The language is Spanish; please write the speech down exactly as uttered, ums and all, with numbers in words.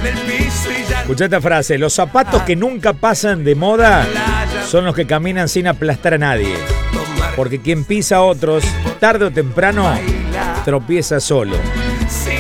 Escuchá esta frase: los zapatos que nunca pasan de moda son los que caminan sin aplastar a nadie. Porque quien pisa a otros, tarde o temprano, tropieza solo.